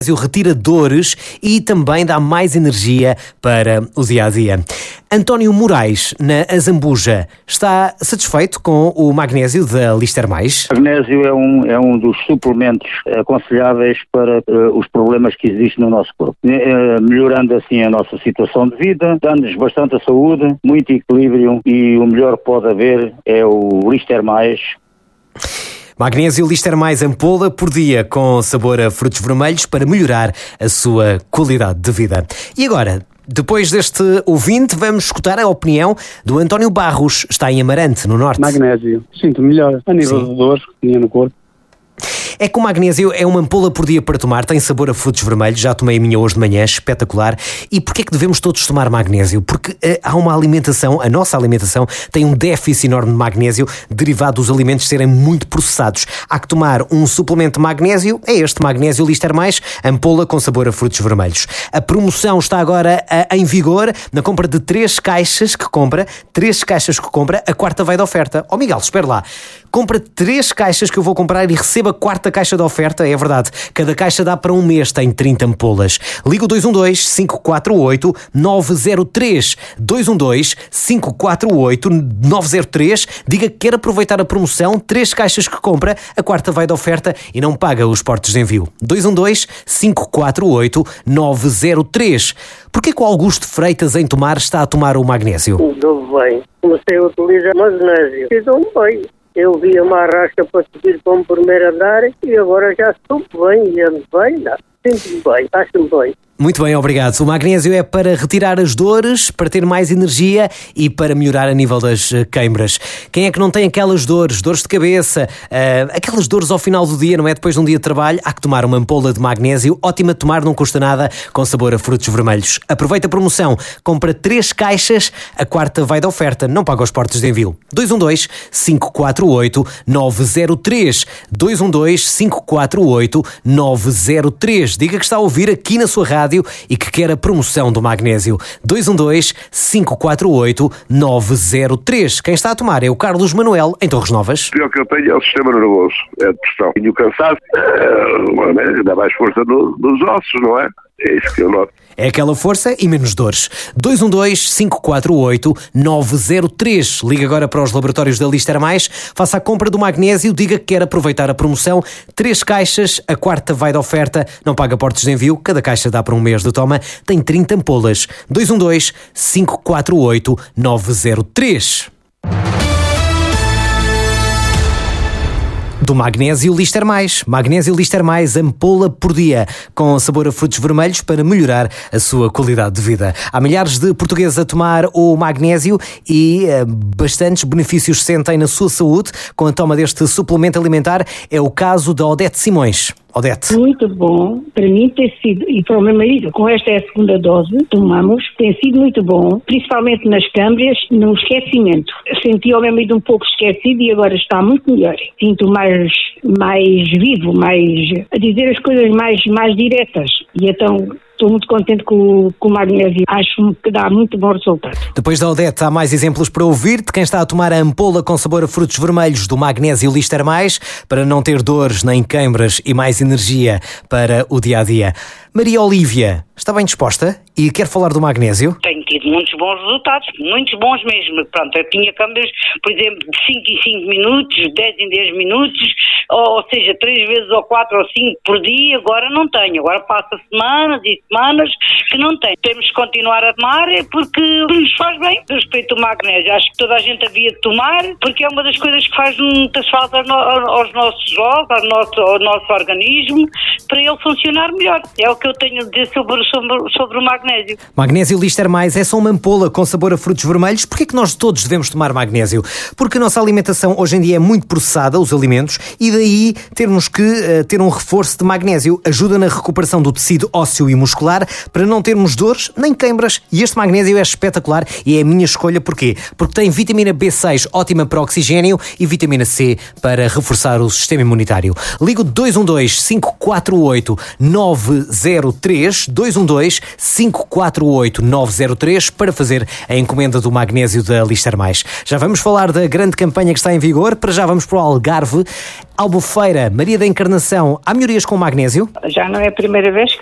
Retira dores e também dá mais energia para o dia-a-dia. António Moraes, na Azambuja, está satisfeito com o magnésio da Lister Mais? O magnésio é um dos suplementos aconselháveis para os problemas que existem no nosso corpo, melhorando assim a nossa situação de vida, dando-nos bastante saúde, muito equilíbrio, e o melhor que pode haver é o Lister Mais. Magnésio Lister Mais ampola por dia com sabor a frutos vermelhos para melhorar a sua qualidade de vida. E agora, depois deste ouvinte, vamos escutar a opinião do António Barros, está em Amarante, no Norte. Magnésio, sinto melhor a nível de dores que tinha no corpo. É que o magnésio é uma ampola por dia para tomar, tem sabor a frutos vermelhos, já tomei a minha hoje de manhã, espetacular. E porquê é que devemos todos tomar magnésio? Porque há uma alimentação, a nossa alimentação tem um déficit enorme de magnésio derivado dos alimentos serem muito processados. Há que tomar um suplemento de magnésio, é este Magnésio Lister Mais, ampola com sabor a frutos vermelhos. A promoção está agora em vigor, na compra de 3 caixas que compra, a quarta vai de oferta. Oh Miguel, espera lá, compra 3 caixas que eu vou comprar e receba a quarta caixa de oferta, é verdade. Cada caixa dá para um mês, tem 30 ampolas. Liga o 212-548-903. 212-548-903. Diga que quer aproveitar a promoção, 3 caixas que compra, a quarta vai de oferta e não paga os portos de envio. 212-548-903. Porquê que o Augusto Freitas em Tomar está a tomar o magnésio? Tudo bem. Comecei a utilizar magnésio. Fiz-me bem. Eu vi uma arrasca para subir para o primeiro andar e agora já estou bem e ando bem. Sinto-me bem, acho-me bem. Muito bem, obrigado. O magnésio é para retirar as dores, para ter mais energia e para melhorar a nível das queimbras. Quem é que não tem aquelas dores de cabeça, aquelas dores ao final do dia, não é? Depois de um dia de trabalho, há que tomar uma ampola de magnésio, ótima de tomar, não custa nada, com sabor a frutos vermelhos. Aproveita a promoção, compra 3 caixas, a quarta vai de oferta, não paga os portos de envio. 212-548-903. 212-548-903. Diga que está a ouvir aqui na sua rádio e que quer a promoção do magnésio. 212-548-903. Quem está a tomar é o Carlos Manuel, em Torres Novas. O pior que eu tenho é o sistema nervoso, é a depressão. E o cansaço dá mais força nos ossos, não é? É isso que eu noto. É aquela força e menos dores. 212-548-903. Liga agora para os laboratórios da Lister Mais, faça a compra do magnésio, diga que quer aproveitar a promoção. 3 caixas, a quarta vai de oferta, não paga portos de envio, cada caixa dá para um mês de toma, tem 30 ampolas. 212-548-903. Do Magnésio Lister Mais. Magnésio Lister Mais, ampola por dia, com sabor a frutos vermelhos para melhorar a sua qualidade de vida. Há milhares de portugueses a tomar o magnésio e bastantes benefícios sentem na sua saúde com a toma deste suplemento alimentar. É o caso da Odete Simões. Odete. Muito bom, para mim tem sido, e para o meu marido, com esta é a segunda dose, tomamos, tem sido muito bom, principalmente nas câmbias, no esquecimento. Senti o meu marido um pouco esquecido e agora está muito melhor. Sinto mais vivo, a dizer as coisas mais diretas. E então estou muito contente com o magnésio. Acho que dá muito bom resultado. Depois da Odete, há mais exemplos para ouvir de quem está a tomar a ampola com sabor a frutos vermelhos do Magnésio Lister Mais, para não ter dores nem queimbras e mais energia para o dia-a-dia. Maria Olívia, está bem disposta e quer falar do magnésio? Tenho tido muitos bons resultados, muitos bons mesmo. Pronto, eu tinha câmbios, por exemplo, de 5 em 5 minutos, 10 em 10 minutos, ou seja, 3 vezes ou 4 ou 5 por dia. Agora não tenho, agora passa semanas e semanas que não tenho. Temos que continuar a tomar porque nos faz bem. Respeito ao magnésio, acho que toda a gente havia de tomar, porque é uma das coisas que faz muitas faltas aos nossos ossos, ao nosso organismo, para ele funcionar melhor. É o que eu tenho a dizer sobre o magnésio. Magnésio Lister Mais é só uma ampola com sabor a frutos vermelhos. Porquê é que nós todos devemos tomar magnésio? Porque a nossa alimentação hoje em dia é muito processada, os alimentos, e daí termos que ter um reforço de magnésio. Ajuda na recuperação do tecido ósseo e muscular para não termos dores nem queimbras. E este magnésio é espetacular e é a minha escolha. Porquê? Porque tem vitamina B6 ótima para oxigênio e vitamina C para reforçar o sistema imunitário. Ligo 212-548-903, 212-548-903. 48903 para fazer a encomenda do magnésio da Lister Mais. Já vamos falar da grande campanha que está em vigor. Para já vamos para o Algarve. Albufeira, Maria da Encarnação, há melhorias com o magnésio? Já não é a primeira vez que